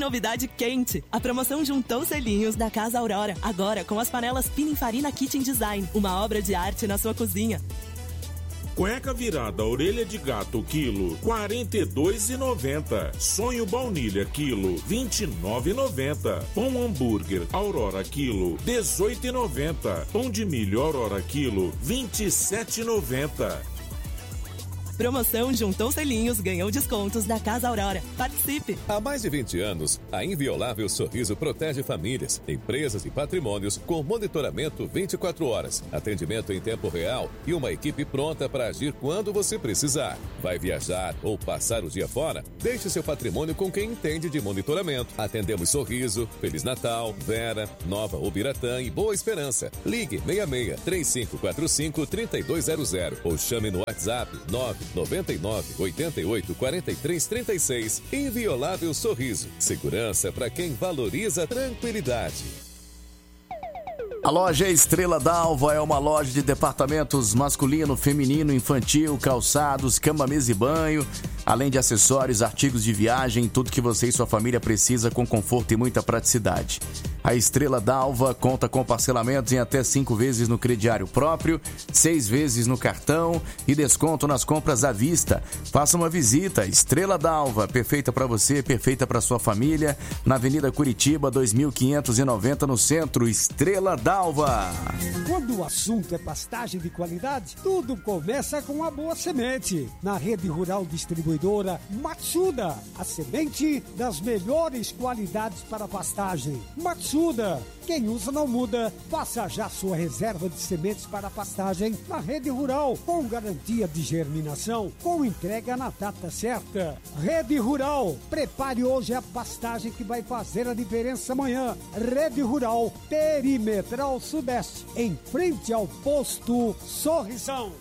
novidade quente. A promoção juntou selinhos da Casa Aurora. Agora com as panelas Pininfarina Kitchen Design. Uma obra de arte na sua cozinha. Cueca virada orelha de gato quilo, R$ 42,90. Sonho baunilha quilo, R$ 29,90. Pão hambúrguer Aurora quilo, R$ 18,90. Pão de milho Aurora quilo, R$ 27,90. Promoção Juntou Selinhos, ganhou descontos da Casa Aurora. Participe! Há mais de 20 anos, a Inviolável Sorriso protege famílias, empresas e patrimônios com monitoramento 24 horas, atendimento em tempo real e uma equipe pronta para agir quando você precisar. Vai viajar ou passar o dia fora? Deixe seu patrimônio com quem entende de monitoramento. Atendemos Sorriso, Feliz Natal, Vera, Nova Ubiratã e Boa Esperança. Ligue 66-3545-3200 ou chame no WhatsApp 99 88 43 36. Inviolável Sorriso. Segurança para quem valoriza a tranquilidade. A loja Estrela d'Alva é uma loja de departamentos masculino, feminino, infantil, calçados, cama, mesa e banho, além de acessórios, artigos de viagem, tudo que você e sua família precisa com conforto e muita praticidade. A Estrela d'Alva conta com parcelamentos em até 5 vezes no crediário próprio, 6 vezes no cartão e desconto nas compras à vista. Faça uma visita. Estrela d'Alva, perfeita para você, perfeita para sua família, na Avenida Curitiba, 2590, no centro. Estrela d'Alva. Quando o assunto é pastagem de qualidade, tudo começa com a boa semente. Na Rede Rural Distribuidora Matsuda, a semente das melhores qualidades para pastagem. Matsuda, quem usa não muda. Faça já sua reserva de sementes para pastagem na Rede Rural, com garantia de germinação, com entrega na data certa. Rede Rural, prepare hoje a pastagem que vai fazer a diferença amanhã. Rede Rural, Perimetral Sudeste, em frente ao posto Sorrisão.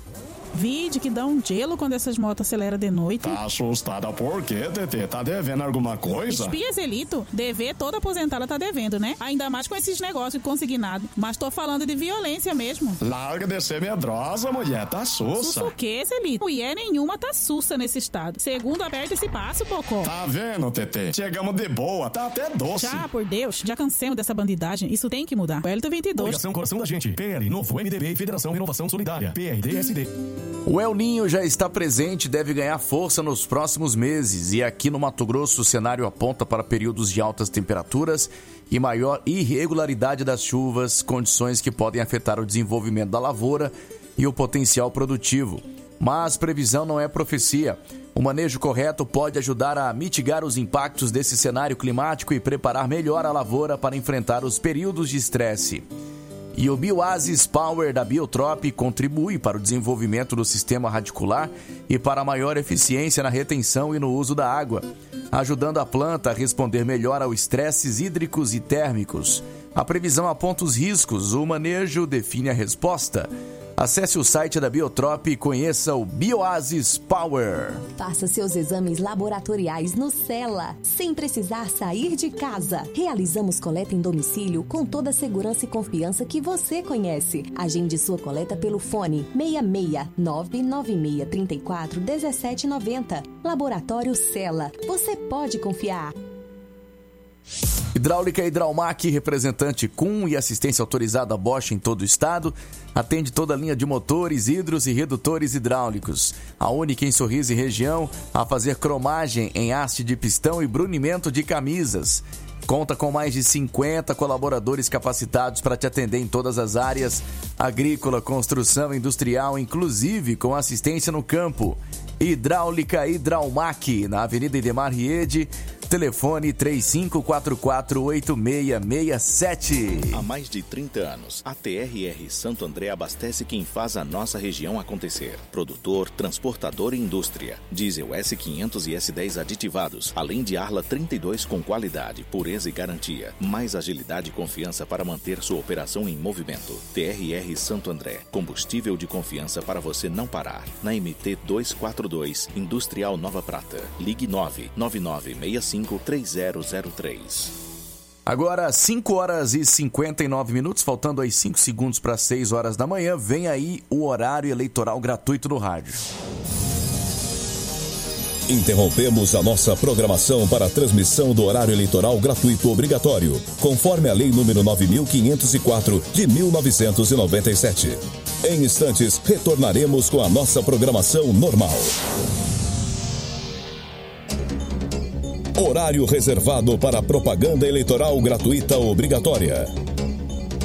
Vide que dá um gelo quando essas motos aceleram de noite. Tá assustada por quê, Tetê? Tá devendo alguma coisa? Espia, Zelito. Dever toda aposentada tá devendo, né? Ainda mais com esses negócios consignados. Mas tô falando de violência mesmo. Larga de ser medrosa, mulher. Tá sussa. Sussa o quê, Zelito? Mulher nenhuma tá sussa nesse estado. Segundo, aperta esse passo, Pocó. Tá vendo, Tetê? Chegamos de boa. Tá até doce. Já, por Deus. Já cansemos dessa bandidagem. Isso tem que mudar. Wellington 22. Coligação Coração da Gente. PL Novo MDB e Federação Renovação Solidária. PRD-SD. O El Ninho já está presente e deve ganhar força nos próximos meses. E aqui no Mato Grosso o cenário aponta para períodos de altas temperaturas e maior irregularidade das chuvas, condições que podem afetar o desenvolvimento da lavoura e o potencial produtivo. Mas previsão não é profecia. O manejo correto pode ajudar a mitigar os impactos desse cenário climático e preparar melhor a lavoura para enfrentar os períodos de estresse. E o Bioasis Power da Biotrop contribui para o desenvolvimento do sistema radicular e para a maior eficiência na retenção e no uso da água, ajudando a planta a responder melhor aos estresses hídricos e térmicos. A previsão aponta os riscos, o manejo define a resposta. Acesse o site da Biotrop e conheça o Bioasis Power. Faça seus exames laboratoriais no Cela, sem precisar sair de casa. Realizamos coleta em domicílio com toda a segurança e confiança que você conhece. Agende sua coleta pelo fone 66 996 34 1790. Laboratório Cela. Você pode confiar. Hidráulica Hidraumac, representante CUM e assistência autorizada Bosch em todo o estado, atende toda a linha de motores, hidros e redutores hidráulicos. A única em Sorriso e região a fazer cromagem em haste de pistão e brunimento de camisas. Conta com mais de 50 colaboradores capacitados para te atender em todas as áreas, agrícola, construção, industrial, inclusive com assistência no campo. Hidráulica Hidraumac, na Avenida Idemar Riede, telefone 3544-8667. Há mais de 30 anos, a TRR Santo André abastece quem faz a nossa região acontecer. Produtor, transportador e indústria. Diesel S500 e S10 aditivados, além de Arla 32 com qualidade, pureza e garantia. Mais agilidade e confiança para manter sua operação em movimento. TRR Santo André, combustível de confiança para você não parar. Na MT 242, Industrial Nova Prata. Ligue 999653003. Agora, 5 horas e 59 minutos, faltando aí 5 segundos para 6 horas da manhã, vem aí o horário eleitoral gratuito no rádio. Interrompemos a nossa programação para a transmissão do horário eleitoral gratuito obrigatório, conforme a Lei nº 9.504 de 1997. Em instantes, retornaremos com a nossa programação normal. Horário reservado para propaganda eleitoral gratuita obrigatória.